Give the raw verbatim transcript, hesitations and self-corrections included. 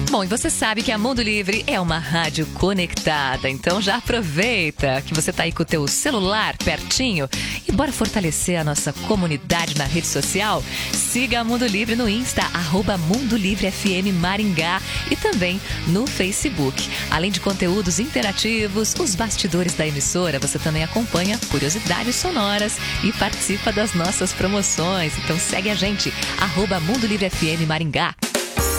Bom, e você sabe que a Mundo Livre é uma rádio conectada, então já aproveita que você tá aí com o teu celular pertinho e bora fortalecer a nossa comunidade na rede social. Siga a Mundo Livre no Insta, arroba Mundo Livre F M Maringá, e também no Facebook. Além de conteúdos interativos, os bastidores da emissora, você também acompanha curiosidades sonoras e participa das nossas promoções. Então segue a gente, arroba Mundo Livre F M Maringá.